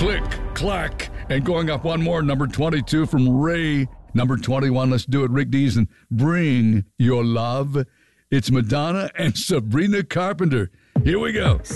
Click, clack, and going up one more, number 22 from Ray. Number 21, let's do it, Rick Dees, and Bring Your Love. It's Madonna and Sabrina Carpenter. Here we go.